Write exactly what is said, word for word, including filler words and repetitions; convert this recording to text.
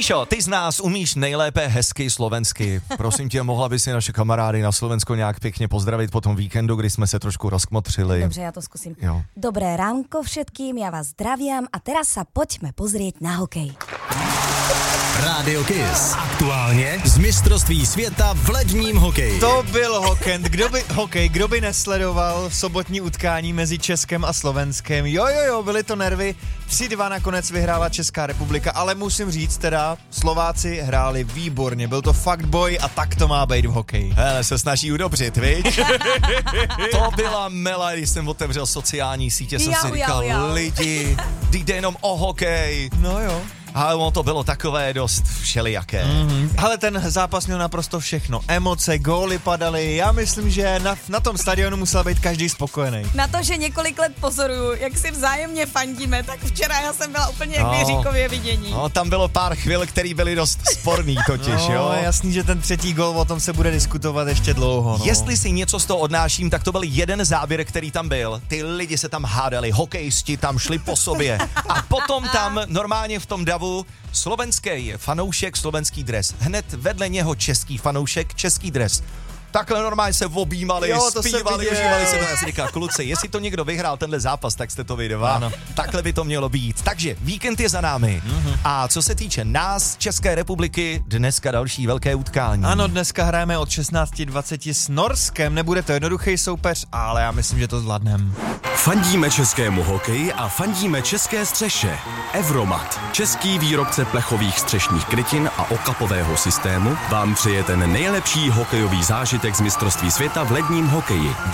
Míšo, ty z nás umíš nejlépe hezky slovensky. Prosím tě, mohla by si naše kamarády na Slovensko nějak pěkně pozdravit po tom víkendu, kdy jsme se trošku rozkmotřili. Dobře, já to zkusím. Jo. Dobré ránko všetkým, já vás zdravím a teraz sa poďme pozrieť na hokej. Rádio Kiss. Aktuálně z mistrovství světa v ledním hokeji. To byl hokej. Kdo by, hokej, kdo by nesledoval sobotní utkání mezi Českem a Slovenskem? Jo, jo, jo, byly to nervy. tři dva nakonec vyhrála Česká republika, ale musím říct teda, Slováci hráli výborně. Byl to fakt boj a tak to má být v hokeji. Hele, se snaží udobřit, viď? To byla mela, když jsem otevřel sociální sítě, jsem Jau, si říkal, jau, jau. lidi, jde jenom o hokej. No jo. Ale ono to bylo takové dost všelijaké. Mm-hmm. Ale ten zápas měl naprosto všechno. Emoce, góly padaly. Já myslím, že na, na tom stadionu musel být každý spokojený. Na to, že několik let pozoruju, jak si vzájemně fandíme, tak včera já jsem byla úplně jak No. Jiříkově vidění. No, tam bylo pár chvil, které byly dost sporný totiž, no, jo. jasný, že ten třetí gól, o tom se bude diskutovat ještě dlouho. No. Jestli si něco z toho odnáším, tak to byl jeden záběr, který tam byl. Ty lidi se tam hádali, hokejisti tam šli po sobě. A potom tam normálně v tom davu slovenský fanoušek, slovenský dres. Hned vedle něho český fanoušek, český dres. Takhle normálně se objímali, Jo, to zpívali, jsem užívali se to. Já si říkal, kluci, jestli to někdo vyhrál tenhle zápas, tak jste to vy dva. Ano. Takhle by to mělo být. Takže víkend je za námi. Mm-hmm. A co se týče nás, České republiky, dneska další velké utkání. Ano, dneska hrajeme od šestnáct dvacet s Norskem. Nebude to jednoduchý soupeř, ale já myslím, že to zvládneme. Fandíme českému hokeji a fandíme české střeše. Evromat, český výrobce plechových střešních krytin a okapového systému, vám přeje ten nejlepší hokejový zážitek z mistrovství světa v ledním hokeji.